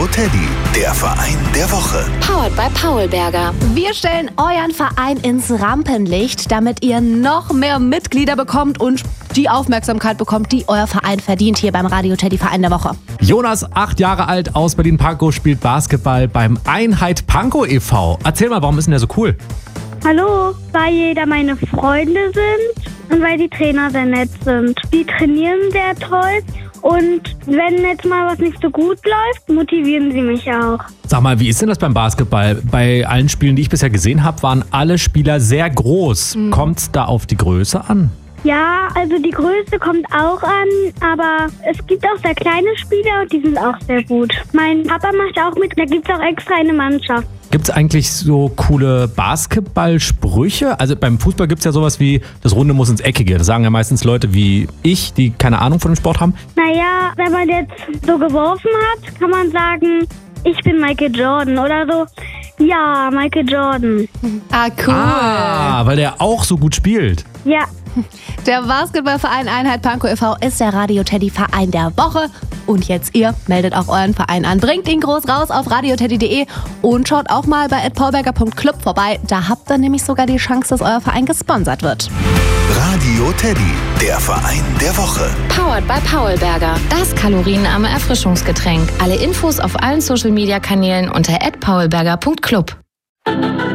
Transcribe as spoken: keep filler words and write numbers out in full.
Teddy, der Verein der Woche. Powered by Paulberger. Wir stellen euren Verein ins Rampenlicht, damit ihr noch mehr Mitglieder bekommt und die Aufmerksamkeit bekommt, die euer Verein verdient, hier beim Radio Teddy Verein der Woche. Jonas, acht Jahre alt, aus Berlin-Pankow, spielt Basketball beim Einheit Pankow e V. Erzähl mal, warum ist denn der so cool? Hallo, weil jeder meine Freunde sind und weil die Trainer sehr nett sind. Die trainieren sehr toll und wenn jetzt mal was nicht so gut läuft, motivieren sie mich auch. Sag mal, wie ist denn das beim Basketball? Bei allen Spielen, die ich bisher gesehen habe, waren alle Spieler sehr groß. Mhm. Kommt es da auf die Größe an? Ja, also die Größe kommt auch an, aber es gibt auch sehr kleine Spieler und die sind auch sehr gut. Mein Papa macht auch mit, da gibt es auch extra eine Mannschaft. Gibt es eigentlich so coole Basketballsprüche? Also beim Fußball gibt es ja sowas wie, das Runde muss ins Eckige. Das sagen ja meistens Leute wie ich, die keine Ahnung von dem Sport haben. Naja, wenn man jetzt so geworfen hat, kann man sagen, ich bin Michael Jordan oder so. Ja, Michael Jordan. Ah, cool. Ah, weil der auch so gut spielt. Ja. Der Basketballverein Einheit Pankow e V ist der Radio Teddy Verein der Woche. Und jetzt ihr, meldet auch euren Verein an. Bringt ihn groß raus auf radioteddy punkt de und schaut auch mal bei at paulberger punkt club vorbei. Da habt ihr nämlich sogar die Chance, dass euer Verein gesponsert wird. Radio Teddy, der Verein der Woche. Powered by Paulberger. Das kalorienarme Erfrischungsgetränk. Alle Infos auf allen Social Media Kanälen unter at paulberger punkt club.